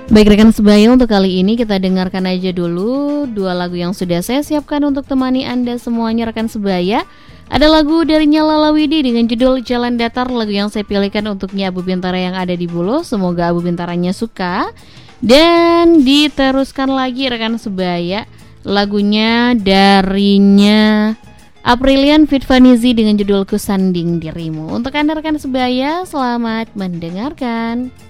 Baik rekan sebaya, untuk kali ini kita dengarkan aja dulu dua lagu yang sudah saya siapkan untuk temani Anda semuanya rekan sebaya. Ada lagu dari Nyala Lawidi dengan judul Jalan Datar, lagu yang saya pilihkan untuknya Abu Bintara yang ada di Bulu. Semoga Abu Bintaranya suka. Dan diteruskan lagi rekan sebaya, lagunya darinya Aprilian Fit Vanizi dengan judul Kusanding Dirimu. Untuk Anda rekan sebaya, selamat mendengarkan.